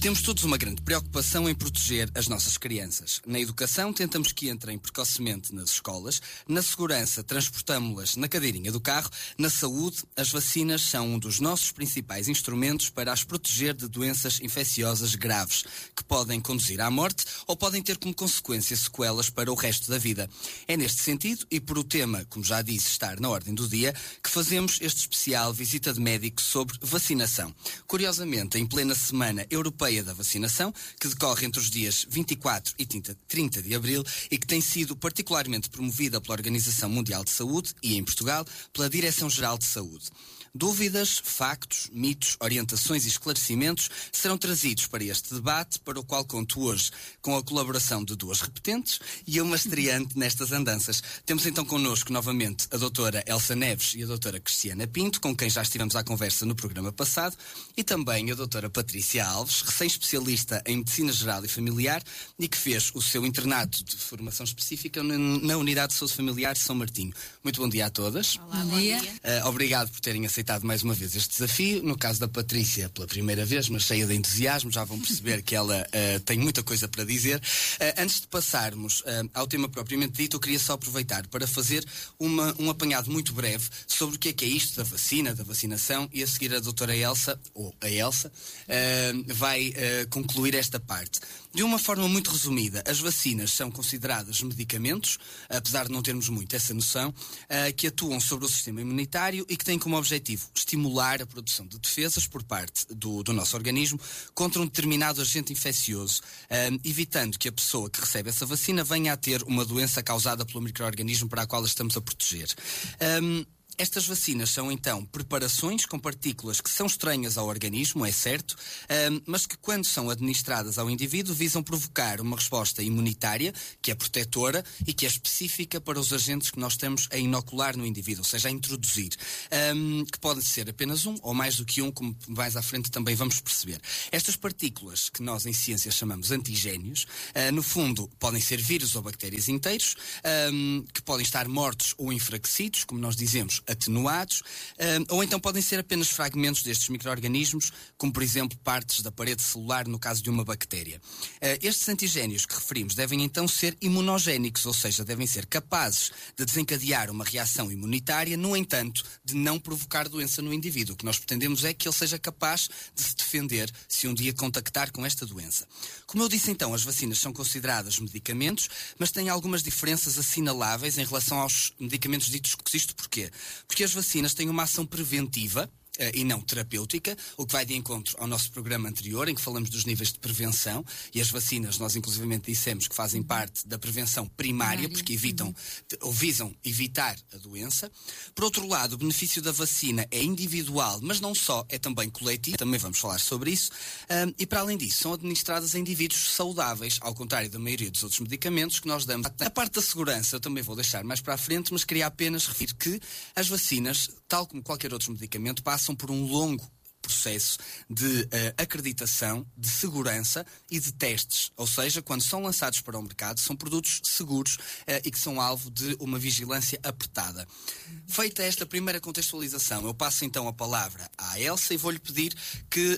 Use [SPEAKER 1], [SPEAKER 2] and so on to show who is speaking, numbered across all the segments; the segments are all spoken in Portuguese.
[SPEAKER 1] Temos todos uma grande preocupação em proteger as nossas crianças. Na educação, tentamos que entrem precocemente nas escolas. Na segurança, transportamo-las na cadeirinha do carro. Na saúde, as vacinas são um dos nossos principais instrumentos para as proteger de doenças infecciosas graves, que podem conduzir à morte ou podem ter como consequência sequelas para o resto da vida. É neste sentido, e por o tema, como já disse, estar na ordem do dia, que fazemos este especial Visita de Médico sobre vacinação. Curiosamente, em plena Semana Europeia da Vacinação, que decorre entre os dias 24 e 30 de abril e que tem sido particularmente promovida pela Organização Mundial de Saúde e, em Portugal, pela Direção-Geral de Saúde. Dúvidas, factos, mitos, orientações e esclarecimentos serão trazidos para este debate, para o qual conto hoje com a colaboração de duas repetentes e uma estreante nestas andanças. Temos então connosco novamente a doutora Elsa Neves e a doutora Cristiana Pinto, com quem já estivemos à conversa no programa passado, e também a doutora Patrícia Alves, recém-especialista em Medicina Geral e Familiar e que fez o seu internato de formação específica na Unidade de Saúde Familiar de São Martinho. Muito bom dia a todas.
[SPEAKER 2] Olá, bom dia.
[SPEAKER 1] Obrigado por terem aceitado mais uma vez este desafio. No caso da Patrícia, pela primeira vez, mas cheia de entusiasmo, já vão perceber que ela tem muita coisa para dizer. Antes de passarmos ao tema propriamente dito, eu queria só aproveitar para fazer um apanhado muito breve sobre o que é isto da vacina, da vacinação, e a seguir a doutora Elsa, ou a Elsa, vai concluir esta parte. De uma forma muito resumida, as vacinas são consideradas medicamentos, apesar de não termos muito essa noção, que atuam sobre o sistema imunitário e que têm como objetivo estimular a produção de defesas por parte do nosso organismo contra um determinado agente infeccioso, evitando que a pessoa que recebe essa vacina venha a ter uma doença causada pelo micro-organismo para a qual a estamos a proteger. Estas vacinas são, então, preparações com partículas que são estranhas ao organismo, é certo, mas que, quando são administradas ao indivíduo, visam provocar uma resposta imunitária, que é protetora e que é específica para os agentes que nós estamos a inocular no indivíduo, ou seja, a introduzir, que pode ser apenas um ou mais do que um, como mais à frente também vamos perceber. Estas partículas, que nós em ciência chamamos antigénios, no fundo, podem ser vírus ou bactérias inteiros, que podem estar mortos ou enfraquecidos, como nós dizemos, atenuados, ou então podem ser apenas fragmentos destes micro-organismos, como por exemplo partes da parede celular no caso de uma bactéria. Estes antigénios que referimos devem então ser imunogénicos, ou seja, devem ser capazes de desencadear uma reação imunitária, no entanto, de não provocar doença no indivíduo. O que nós pretendemos é que ele seja capaz de se defender se um dia contactar com esta doença. Como eu disse então, as vacinas são consideradas medicamentos, mas têm algumas diferenças assinaláveis em relação aos medicamentos ditos. Isto porquê? Porque as vacinas têm uma ação preventiva e não terapêutica, o que vai de encontro ao nosso programa anterior, em que falamos dos níveis de prevenção, e as vacinas, nós inclusivamente dissemos que fazem parte da prevenção primária, porque evitam, ou visam evitar a doença. Por outro lado, o benefício da vacina é individual, mas não só, é também coletivo, também vamos falar sobre isso, e para além disso, são administradas a indivíduos saudáveis, ao contrário da maioria dos outros medicamentos que nós damos. A parte da segurança eu também vou deixar mais para a frente, mas queria apenas referir que as vacinas, tal como qualquer outro medicamento, passam por um longo processo de acreditação, de segurança e de testes. Ou seja, quando são lançados para o mercado, são produtos seguros e que são alvo de uma vigilância apertada. Feita esta primeira contextualização, eu passo então a palavra à Elsa e vou-lhe pedir que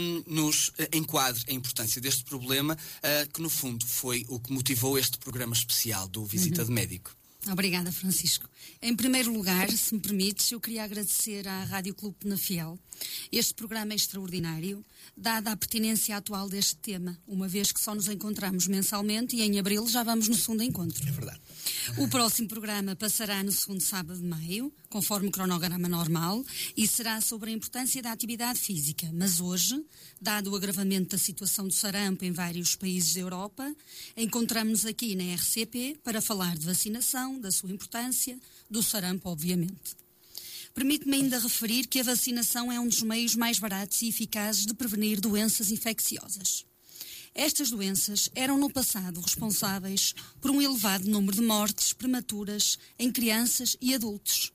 [SPEAKER 1] nos enquadre a importância deste problema, que no fundo foi o que motivou este programa especial do Visita de Médico.
[SPEAKER 2] Obrigada, Francisco. Em primeiro lugar, se me permites, eu queria agradecer à Rádio Clube Penafiel. Este programa é extraordinário, dada a pertinência atual deste tema, uma vez que só nos encontramos mensalmente e em abril já vamos no segundo encontro.
[SPEAKER 1] É verdade.
[SPEAKER 2] O próximo programa passará no segundo sábado de maio, conforme o cronograma normal, e será sobre a importância da atividade física. Mas hoje, dado o agravamento da situação do sarampo em vários países da Europa, encontramos-nos aqui na RCP para falar de vacinação, da sua importância, do sarampo, obviamente. Permite-me ainda referir que a vacinação é um dos meios mais baratos e eficazes de prevenir doenças infecciosas. Estas doenças eram no passado responsáveis por um elevado número de mortes prematuras em crianças e adultos,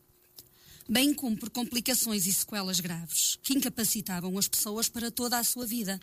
[SPEAKER 2] bem como por complicações e sequelas graves que incapacitavam as pessoas para toda a sua vida.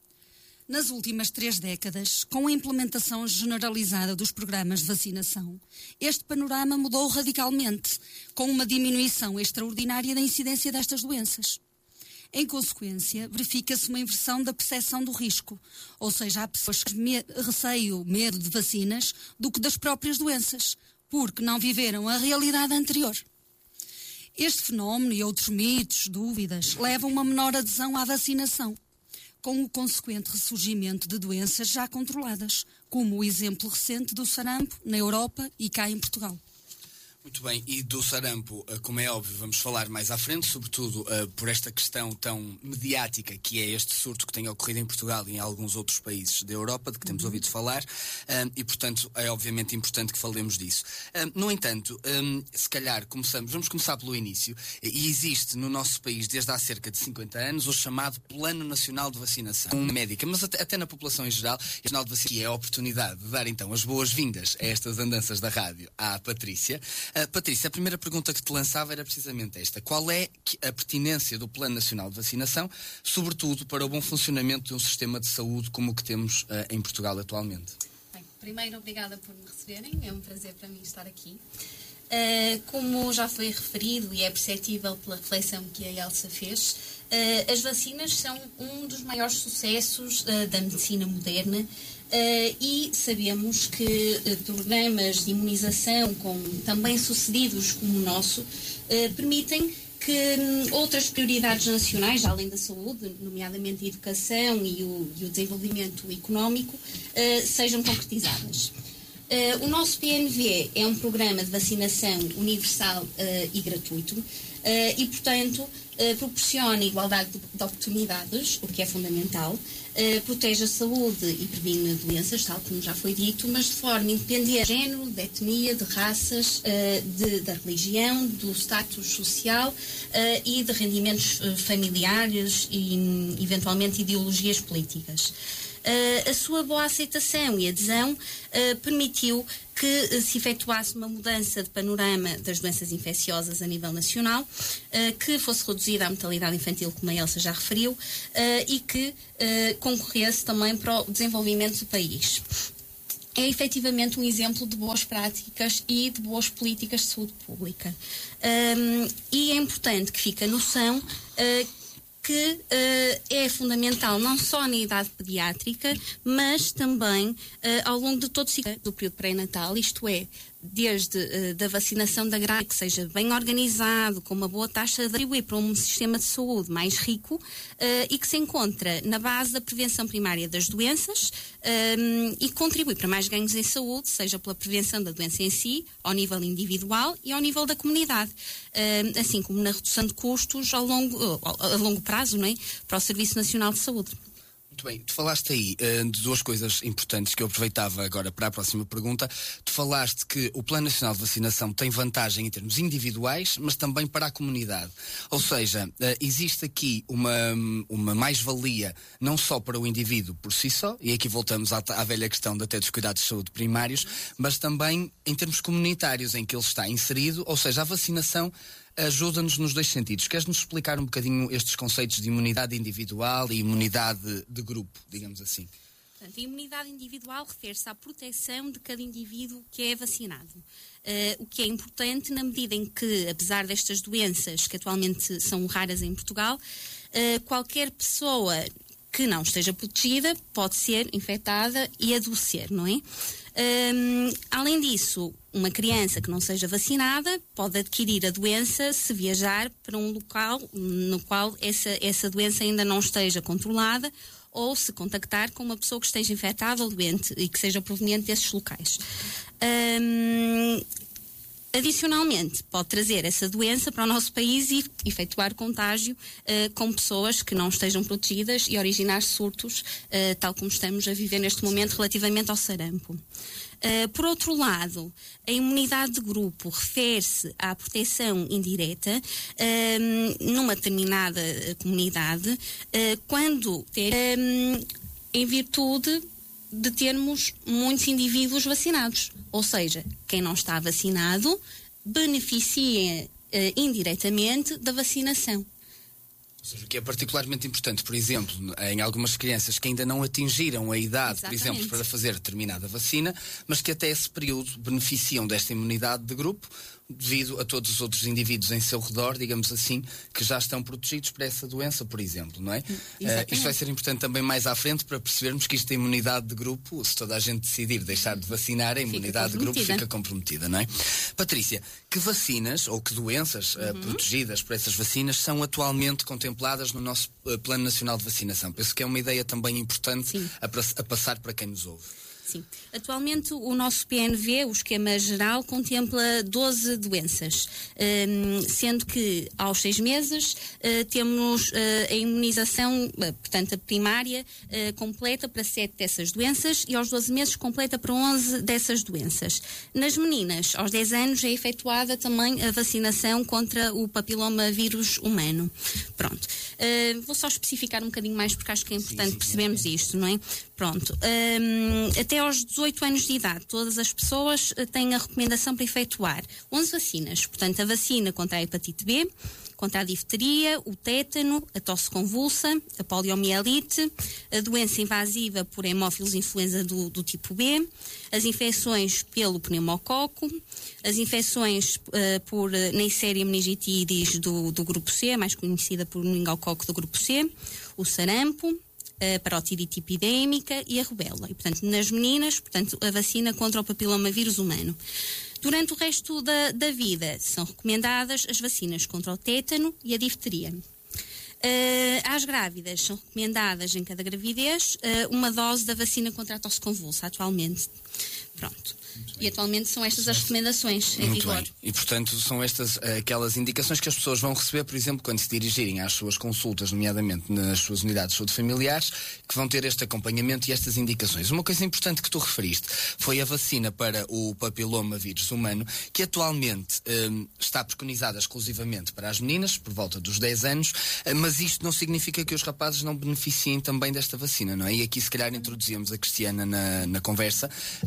[SPEAKER 2] Nas últimas 3 décadas, com a implementação generalizada dos programas de vacinação, este panorama mudou radicalmente, com uma diminuição extraordinária da incidência destas doenças. Em consequência, verifica-se uma inversão da percepção do risco, ou seja, há pessoas que receio, medo de vacinas do que das próprias doenças, porque não viveram a realidade anterior. Este fenómeno e outros mitos, dúvidas, levam a uma menor adesão à vacinação, com o consequente ressurgimento de doenças já controladas, como o exemplo recente do sarampo na Europa e cá em Portugal.
[SPEAKER 1] Muito bem, e do sarampo, como é óbvio, vamos falar mais à frente, sobretudo por esta questão tão mediática que é este surto que tem ocorrido em Portugal e em alguns outros países da Europa, de que temos ouvido falar, e portanto é obviamente importante que falemos disso. No entanto, se calhar vamos começar pelo início, e existe no nosso país desde há cerca de 50 anos o chamado Plano Nacional de Vacinação médica, mas até na população em geral, o Nacional de Vacinação, que é a oportunidade de dar então as boas-vindas a estas andanças da rádio à Patrícia. Patrícia, a primeira pergunta que te lançava era precisamente esta. Qual é a pertinência do Plano Nacional de Vacinação, sobretudo para o bom funcionamento de um sistema de saúde como o que temos em Portugal atualmente?
[SPEAKER 3] Bem, primeiro, obrigada por me receberem. É um prazer para mim estar aqui. Como já foi referido e é perceptível pela reflexão que a Elsa fez, as vacinas são um dos maiores sucessos da medicina moderna. E sabemos que programas de imunização também sucedidos como o nosso permitem que outras prioridades nacionais, além da saúde, nomeadamente a educação e o desenvolvimento económico, sejam concretizadas. O nosso PNV é um programa de vacinação universal e gratuito e, portanto, proporciona igualdade de oportunidades, o que é fundamental, protege a saúde e previne doenças, tal como já foi dito, mas de forma independente de género, de etnia, de raças, da religião, do status social e de rendimentos familiares e, eventualmente, ideologias políticas. A sua boa aceitação e adesão permitiu que se efetuasse uma mudança de panorama das doenças infecciosas a nível nacional, que fosse reduzida a mortalidade infantil, como a Elsa já referiu, e que concorresse também para o desenvolvimento do país. É efetivamente um exemplo de boas práticas e de boas políticas de saúde pública. E é importante que fique a noção que é fundamental não só na idade pediátrica, mas também ao longo de todo o ciclo do período pré-natal, isto é, desde da vacinação da grávida, que seja bem organizado, com uma boa taxa de atribuir para um sistema de saúde mais rico e que se encontra na base da prevenção primária das doenças e contribui para mais ganhos em saúde, seja pela prevenção da doença em si, ao nível individual e ao nível da comunidade, assim como na redução de custos a longo prazo, não é? Para o Serviço Nacional de Saúde.
[SPEAKER 1] Muito bem, tu falaste aí de duas coisas importantes que eu aproveitava agora para a próxima pergunta. Tu falaste que o Plano Nacional de Vacinação tem vantagem em termos individuais, mas também para a comunidade. Ou seja, existe aqui uma mais-valia não só para o indivíduo por si só, e aqui voltamos à velha questão até dos cuidados de saúde primários, mas também em termos comunitários em que ele está inserido, ou seja, a vacinação ajuda-nos nos dois sentidos. Queres-nos explicar um bocadinho estes conceitos de imunidade individual e imunidade de grupo, digamos assim?
[SPEAKER 3] Portanto, a imunidade individual refere-se à proteção de cada indivíduo que é vacinado. O que é importante na medida em que, apesar destas doenças que atualmente são raras em Portugal, qualquer pessoa que não esteja protegida pode ser infectada e adoecer, não é? Além disso, uma criança que não seja vacinada pode adquirir a doença se viajar para um local no qual essa doença ainda não esteja controlada ou se contactar com uma pessoa que esteja infectada ou doente e que seja proveniente desses locais. Adicionalmente, pode trazer essa doença para o nosso país e efetuar contágio com pessoas que não estejam protegidas e originar surtos, tal como estamos a viver neste momento relativamente ao sarampo. Por outro lado, a imunidade de grupo refere-se à proteção indireta numa determinada comunidade, quando em virtude de termos muitos indivíduos vacinados. Ou seja, quem não está vacinado beneficia indiretamente da vacinação.
[SPEAKER 1] Ou seja, o que é particularmente importante, por exemplo, em algumas crianças que ainda não atingiram a idade,
[SPEAKER 3] Exatamente.
[SPEAKER 1] por exemplo, para fazer determinada vacina, mas que até esse período beneficiam desta imunidade de grupo, devido a todos os outros indivíduos em seu redor, digamos assim, que já estão protegidos por essa doença, por exemplo, não é? Isto vai ser importante também mais à frente para percebermos que isto da imunidade de grupo, se toda a gente decidir deixar de vacinar, a imunidade de grupo fica comprometida, não é? Patrícia, que vacinas ou que doenças protegidas por essas vacinas são atualmente contempladas no nosso Plano Nacional de Vacinação? Penso que é uma ideia também importante a passar para quem nos ouve.
[SPEAKER 4] Sim. Atualmente o nosso PNV, o esquema geral, contempla 12 doenças, sendo que aos 6 meses temos a imunização, portanto a primária, completa para 7 dessas doenças e aos 12 meses completa para 11 dessas doenças. Nas meninas, aos 10 anos é efetuada também a vacinação contra o papilomavírus humano. Pronto. Vou só especificar um bocadinho mais porque acho que é importante percebermos isto, não é? Pronto. Até aos 18 anos de idade, todas as pessoas têm a recomendação para efetuar 11 vacinas. Portanto, a vacina contra a hepatite B, contra a difteria, o tétano, a tosse convulsa, a poliomielite, a doença invasiva por hemófilos influenza do tipo B, as infecções pelo pneumococo, as infecções por Neisseria meningitidis do grupo C, mais conhecida por meningococo do grupo C, o sarampo, a parotidite epidémica e a rubéola. E, portanto, nas meninas, a vacina contra o papilomavírus humano. Durante o resto da vida, são recomendadas as vacinas contra o tétano e a difteria. Às grávidas, são recomendadas em cada gravidez uma dose da vacina contra a tosse convulsa, atualmente. Pronto. E atualmente são estas as recomendações em vigor. Bem.
[SPEAKER 1] E, portanto, são estas aquelas indicações que as pessoas vão receber, por exemplo, quando se dirigirem às suas consultas, nomeadamente nas suas unidades de saúde familiares, que vão ter este acompanhamento e estas indicações. Uma coisa importante que tu referiste foi a vacina para o papilomavírus humano, que atualmente está preconizada exclusivamente para as meninas, por volta dos 10 anos, mas isto não significa que os rapazes não beneficiem também desta vacina, não é? E aqui, se calhar, introduzíamos a Cristiana na conversa.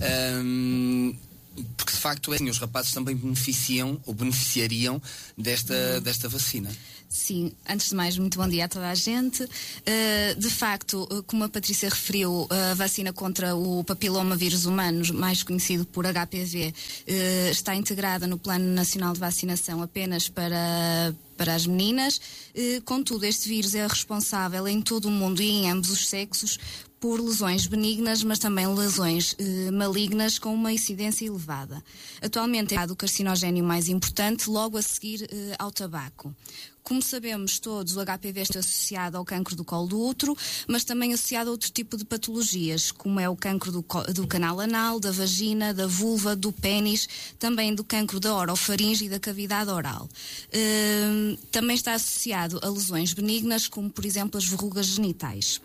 [SPEAKER 1] Porque de facto assim, os rapazes também beneficiam ou beneficiariam desta vacina.
[SPEAKER 5] Sim, antes de mais, muito bom dia a toda a gente. De facto, como a Patrícia referiu, a vacina contra o papilomavírus humano, mais conhecido por HPV, está integrada no Plano Nacional de Vacinação apenas para as meninas. Contudo, este vírus é responsável em todo o mundo e em ambos os sexos por lesões benignas, mas também lesões malignas com uma incidência elevada. Atualmente é o carcinogénio mais importante, logo a seguir ao tabaco. Como sabemos todos, o HPV está associado ao cancro do colo do útero, mas também associado a outro tipo de patologias, como é o cancro do canal anal, da vagina, da vulva, do pênis, também do cancro da orofaringe e da cavidade oral. Também está associado a lesões benignas, como por exemplo as verrugas genitais.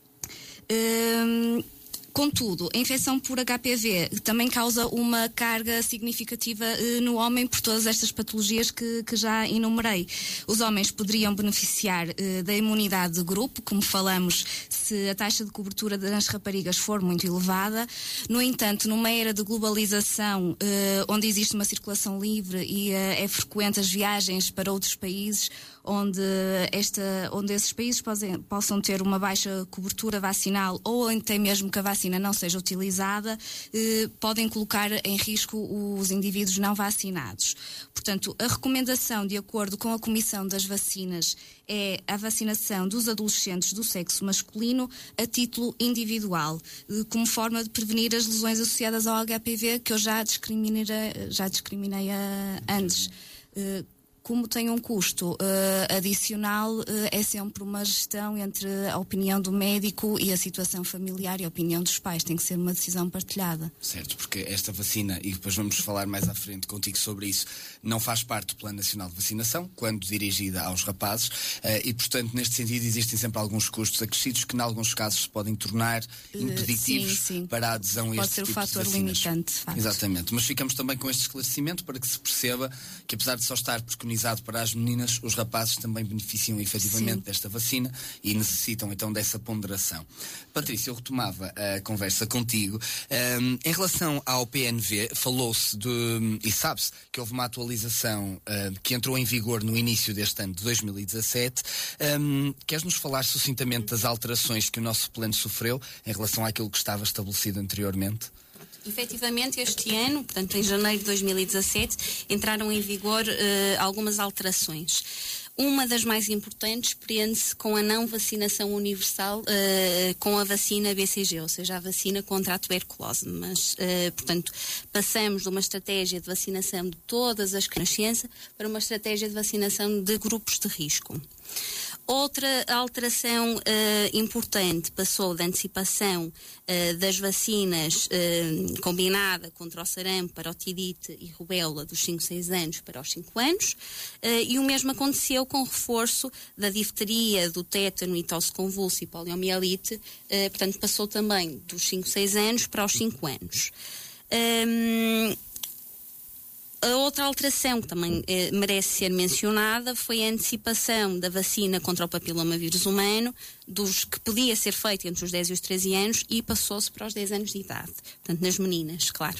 [SPEAKER 5] Contudo, a infecção por HPV também causa uma carga significativa no homem por todas estas patologias que já enumerei. Os homens poderiam beneficiar da imunidade de grupo, como falamos, se a taxa de cobertura das raparigas for muito elevada. No entanto, numa era de globalização, onde existe uma circulação livre e é frequente as viagens para outros países, onde esses países possam ter uma baixa cobertura vacinal ou até mesmo que a vacina não seja utilizada, podem colocar em risco os indivíduos não vacinados. Portanto, a recomendação, de acordo com a Comissão das Vacinas, é a vacinação dos adolescentes do sexo masculino a título individual, como forma de prevenir as lesões associadas ao HPV, que eu já discriminei antes. Como tem um custo adicional, é sempre uma gestão entre a opinião do médico e a situação familiar e a opinião dos pais. Tem que ser uma decisão partilhada.
[SPEAKER 1] Certo, porque esta vacina, e depois vamos falar mais à frente contigo sobre isso, não faz parte do Plano Nacional de Vacinação, quando dirigida aos rapazes, e portanto, neste sentido, existem sempre alguns custos acrescidos que, em alguns casos, se podem tornar impeditivos
[SPEAKER 5] sim.
[SPEAKER 1] para a adesão a este tipo de vacinas.
[SPEAKER 5] Pode ser o fator limitante, de facto.
[SPEAKER 1] Exatamente, mas ficamos também com este esclarecimento para que se perceba que, apesar de só estar preconizado para as meninas, os rapazes também beneficiam efetivamente desta vacina e necessitam então dessa ponderação. Patrícia, eu retomava a conversa contigo. Em relação ao PNV, falou-se e sabe-se que houve uma atualização que entrou em vigor no início deste ano de 2017. Queres-nos falar sucintamente das alterações que o nosso plano sofreu em relação àquilo que estava estabelecido anteriormente?
[SPEAKER 4] Efetivamente, este ano, portanto, em janeiro de 2017, entraram em vigor algumas alterações. Uma das mais importantes prende-se com a não vacinação universal com a vacina BCG, ou seja, a vacina contra a tuberculose. Mas, portanto, passamos de uma estratégia de vacinação de todas as crianças para uma estratégia de vacinação de grupos de risco. Outra alteração importante passou da antecipação das vacinas combinada contra o sarampo, parotidite e rubéola dos 5, 6 anos para os 5 anos, e o mesmo aconteceu com o reforço da difteria, do tétano e tosse convulsa e poliomielite, portanto passou também dos 5, 6 anos para os 5 anos. A outra alteração que também merece ser mencionada foi a antecipação da vacina contra o papilomavírus humano, dos que podia ser feita entre os 10 e os 13 anos, e passou-se para os 10 anos de idade. Portanto, nas meninas, claro.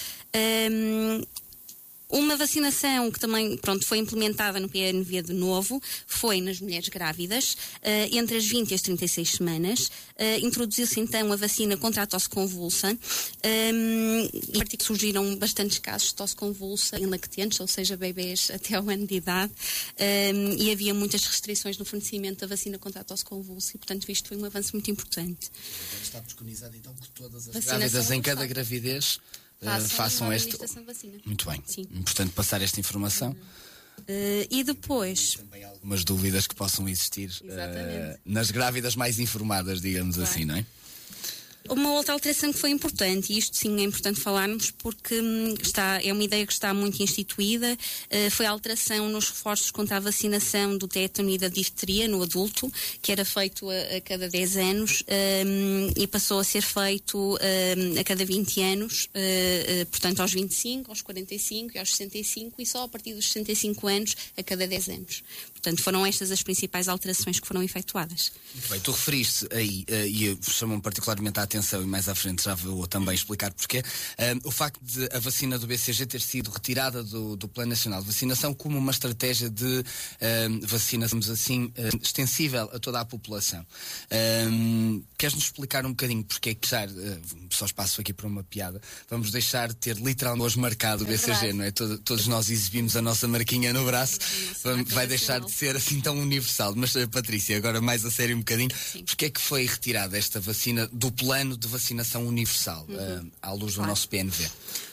[SPEAKER 4] Uma vacinação que também foi implementada no PNV de novo foi nas mulheres grávidas, entre as 20 e as 36 semanas. Introduziu-se então a vacina contra a tosse convulsa, e a partir que surgiram bastantes casos de tosse convulsa em lactentes, ou seja, bebês até ao ano de idade, e havia muitas restrições no fornecimento da vacina contra a tosse convulsa, e portanto isto foi um avanço muito importante.
[SPEAKER 1] Está preconizado então que todas as grávidas em cada gravidez façam esta vacina. Muito bem. Sim. Importante passar esta informação.
[SPEAKER 4] E depois
[SPEAKER 1] também há algumas dúvidas que possam existir nas grávidas mais informadas, digamos assim, não é?
[SPEAKER 4] Uma outra alteração que foi importante, e isto sim é importante falarmos porque é uma ideia que está muito instituída, foi a alteração nos reforços contra a vacinação do tétano e da difteria no adulto, que era feito a cada 10 anos e passou a ser feito a cada 20 anos, portanto aos 25, aos 45 e aos 65, e só a partir dos 65 anos a cada 10 anos. Portanto, foram estas as principais alterações que foram efetuadas.
[SPEAKER 1] Muito bem, tu referiste aí, e chamam-me particularmente a atenção, e mais à frente já vou também explicar porquê, o facto de a vacina do BCG ter sido retirada do Plano Nacional de Vacinação como uma estratégia de vacinação, assim, extensível a toda a população. Queres-nos explicar um bocadinho porque é que só espaço aqui para uma piada, vamos deixar de ter literalmente hoje marcado o BCG, não é? Todos nós exibimos a nossa marquinha no braço, vai deixar de ser assim tão universal. Mas Patrícia, agora mais a sério um bocadinho, porque é que foi retirada esta vacina do plano de vacinação universal, à luz do nosso PNV?